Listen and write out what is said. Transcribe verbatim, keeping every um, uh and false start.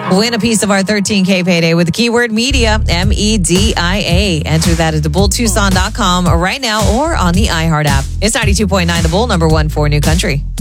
Win a piece of our thirteen K payday with the keyword media, M E D I A. Enter that at the bull tucson dot com right now or on the iHeart app. It's ninety-two point nine The Bull, number one for New Country.